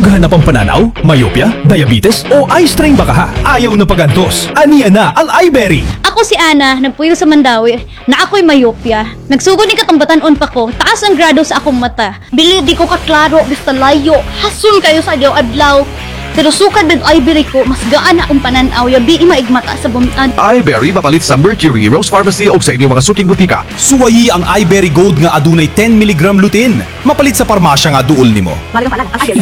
Dughan na pang pananaw, myopia, diabetes o eye strain baka ha? Ayaw na pagantos. Aniya na ang iBerry. Ako si Ana, nagpuyo sa Mandawi, na ako'y mayopya. Nagsugod ni katambatan-on pa ko, taas ang grado sa akong mata. Bili di ko kaklaro, basta layo, hasun kayo sa adlaw-adlaw. Pero sukad ng iBerry ko, mas gaan na akong pananaw, yabi maigmata sa bumitan. iBerry mapalit sa Mercury, Rose Pharmacy o sa inyong mga suking butika. Suwayi ang iBerry Gold nga adunay 10 mg lutein. Mapalit sa parmasya nga duol nimo.